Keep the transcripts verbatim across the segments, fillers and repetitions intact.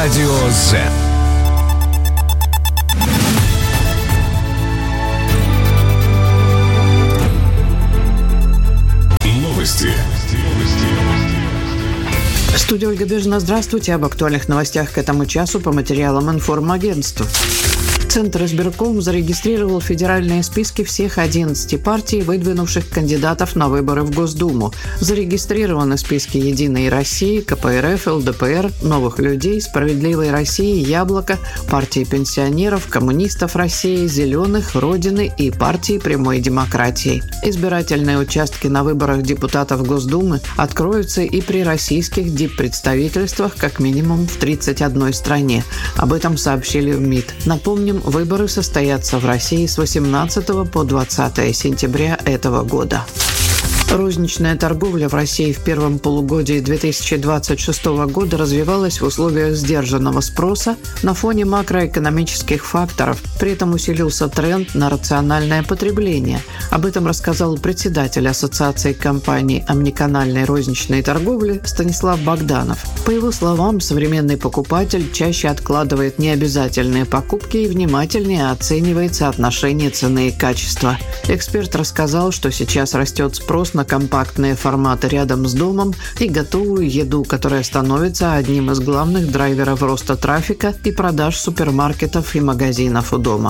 Радио Zen. Новости. Студия Ольга Бежина. Здравствуйте. Об актуальных новостях к этому часу по материалам информагентства. Центр избирком зарегистрировал федеральные списки всех одиннадцати партий, выдвинувших кандидатов на выборы в Госдуму. Зарегистрированы списки «Единой России», ка пэ эр эф, эл дэ пэ эр, «Новых людей», «Справедливой России», «Яблоко», партии пенсионеров, коммунистов России, «Зеленых», «Родины» и партии «Прямой демократии». Избирательные участки на выборах депутатов Госдумы откроются и при российских диппредставительствах как минимум в тридцати одной стране. Об этом сообщили в МИД. Напомним, выборы состоятся в России с восемнадцатого по двадцатое сентября этого года. Розничная торговля в России в первом полугодии две тысячи двадцать шестого года развивалась в условиях сдержанного спроса на фоне макроэкономических факторов. При этом усилился тренд на рациональное потребление. Об этом рассказал председатель Ассоциации компаний омниканальной розничной торговли Станислав Богданов. По его словам, современный покупатель чаще откладывает необязательные покупки и внимательнее оценивает соотношение цены и качества. Эксперт рассказал, что сейчас растет спрос на компактные форматы рядом с домом и готовую еду, которая становится одним из главных драйверов роста трафика и продаж супермаркетов и магазинов у дома.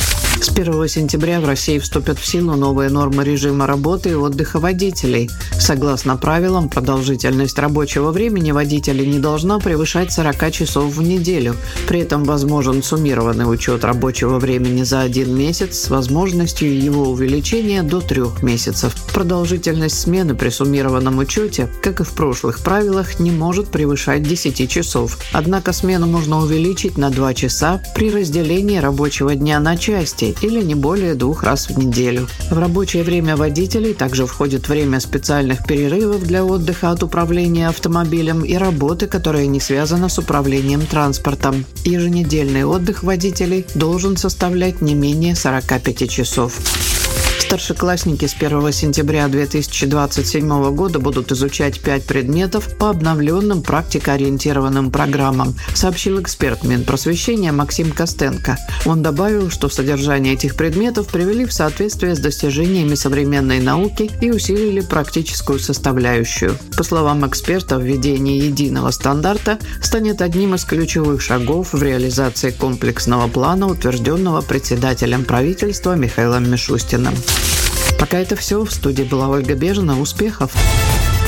С первого сентября в России вступят в силу новые нормы режима работы и отдыха водителей. Согласно правилам, продолжительность рабочего времени водителя не должна превышать сорок часов в неделю. При этом возможен суммированный учет рабочего времени за один месяц с возможностью его увеличения до трех месяцев. Продолжительность смены при суммированном учете, как и в прошлых правилах, не может превышать десяти часов. Однако смену можно увеличить на два часа при разделении рабочего дня на части или не более двух раз в неделю. В рабочее время водителей также входит время специальных перерывов для отдыха от управления автомобилем и работы, которая не связана с управлением транспортом. Еженедельный отдых водителей должен составлять не менее сорока пяти часов. Старшеклассники с первого сентября две тысячи двадцать седьмого года будут изучать пять предметов по обновленным практикоориентированным программам, сообщил эксперт Минпросвещения Максим Костенко. Он добавил, что содержание этих предметов привели в соответствие с достижениями современной науки и усилили практическую составляющую. По словам эксперта, введение единого стандарта станет одним из ключевых шагов в реализации комплексного плана, утвержденного председателем правительства Михаилом Мишустиным. Пока это все. В студии была Ольга Бежина. Успехов!